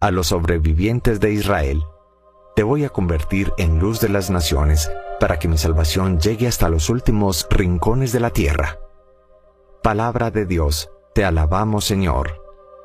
a los sobrevivientes de Israel. Te voy a convertir en luz de las naciones, para que mi salvación llegue hasta los últimos rincones de la tierra. Palabra de Dios, te alabamos, Señor.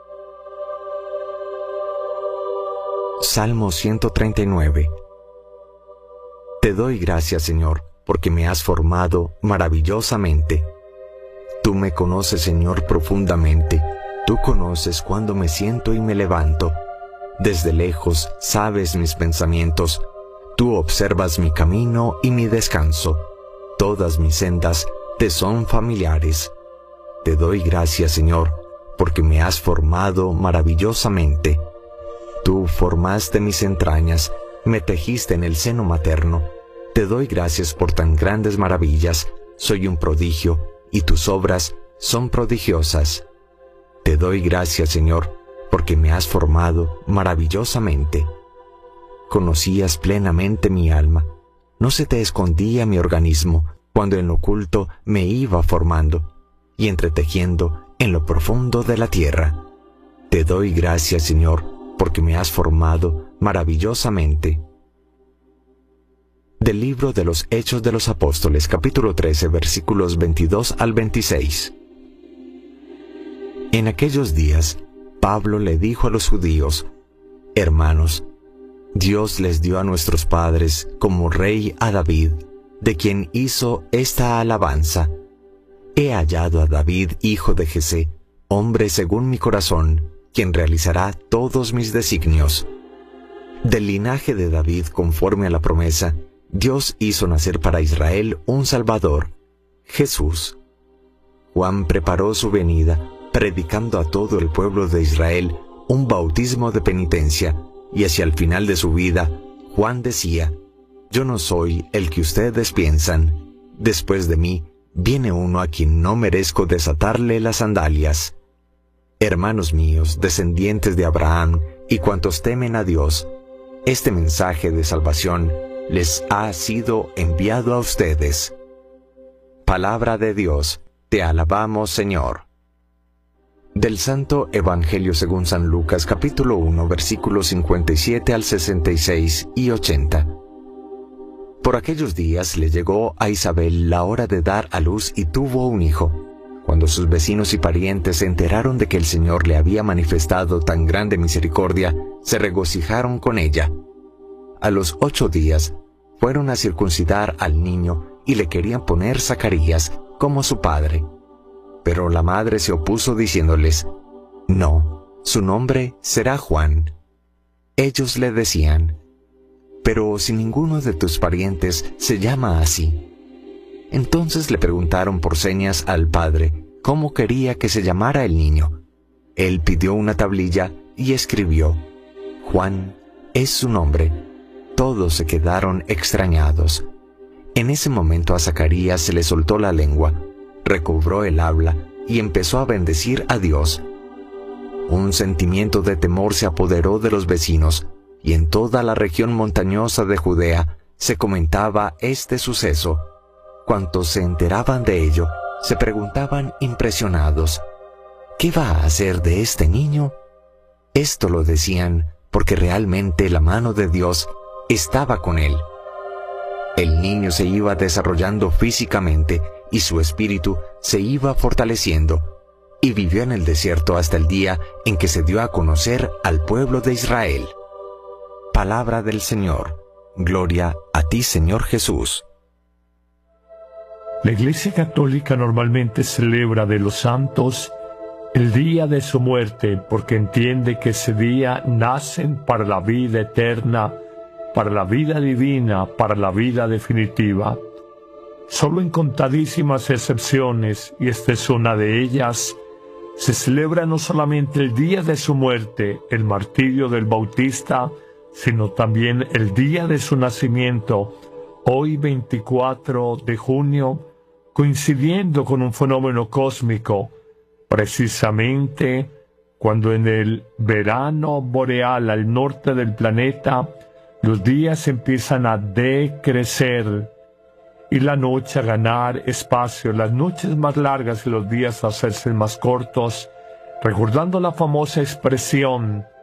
Salmo 139. Te doy gracias, Señor, porque me has formado maravillosamente. Tú me conoces, Señor, profundamente. Tú conoces cuando me siento y me levanto. Desde lejos sabes mis pensamientos. Tú observas mi camino y mi descanso. Todas mis sendas te son familiares. Te doy gracias, Señor, porque me has formado maravillosamente. Tú formaste mis entrañas, me tejiste en el seno materno. Te doy gracias por tan grandes maravillas. Soy un prodigio, y tus obras son prodigiosas. Te doy gracias, Señor, porque me has formado maravillosamente. Conocías plenamente mi alma. No se te escondía mi organismo, cuando en lo oculto me iba formando, y entretejiendo en lo profundo de la tierra. Te doy gracias, Señor, porque me has formado maravillosamente. Del libro de los Hechos de los Apóstoles, capítulo 13, versículos 22 al 26. En aquellos días, Pablo le dijo a los judíos: Hermanos, Dios les dio a nuestros padres como rey a David, de quien hizo esta alabanza: He hallado a David, hijo de Jesé, hombre según mi corazón, quien realizará todos mis designios. Del linaje de David, conforme a la promesa, Dios hizo nacer para Israel un Salvador, Jesús. Juan preparó su venida, predicando a todo el pueblo de Israel un bautismo de penitencia, y hacia el final de su vida, Juan decía: Yo no soy el que ustedes piensan. Después de mí, viene uno a quien no merezco desatarle las sandalias. Hermanos míos, descendientes de Abraham, y cuantos temen a Dios, este mensaje de salvación les ha sido enviado a ustedes. Palabra de Dios, te alabamos, Señor. Del Santo Evangelio según San Lucas, capítulo 1, versículos 57 al 66 y 80. Por aquellos días le llegó a Isabel la hora de dar a luz y tuvo un hijo. Cuando sus vecinos y parientes se enteraron de que el Señor le había manifestado tan grande misericordia, se regocijaron con ella. A los 8 días, fueron a circuncidar al niño y le querían poner Zacarías como su padre. Pero la madre se opuso diciéndoles: No, su nombre será Juan. Ellos le decían: Pero si ninguno de tus parientes se llama así. Entonces le preguntaron por señas al padre cómo quería que se llamara el niño. Él pidió una tablilla y escribió: Juan es su nombre. Todos se quedaron extrañados. En ese momento a Zacarías se le soltó la lengua, recobró el habla y empezó a bendecir a Dios. Un sentimiento de temor se apoderó de los vecinos, y en toda la región montañosa de Judea se comentaba este suceso. Cuantos se enteraban de ello, se preguntaban impresionados: ¿qué va a hacer de este niño? Esto lo decían porque realmente la mano de Dios estaba con él. El niño se iba desarrollando físicamente y su espíritu se iba fortaleciendo, y vivió en el desierto hasta el día en que se dio a conocer al pueblo de Israel. Palabra del Señor. Gloria a ti, Señor Jesús. La Iglesia Católica normalmente celebra de los santos el día de su muerte, porque entiende que ese día nacen para la vida eterna, para la vida divina, para la vida definitiva. Solo en contadísimas excepciones, y esta es una de ellas, se celebra no solamente el día de su muerte, el martirio del Bautista, sino también el día de su nacimiento, hoy 24 de junio, coincidiendo con un fenómeno cósmico, precisamente cuando en el verano boreal al norte del planeta los días empiezan a decrecer y la noche a ganar espacio, las noches más largas y los días a hacerse más cortos, recordando la famosa expresión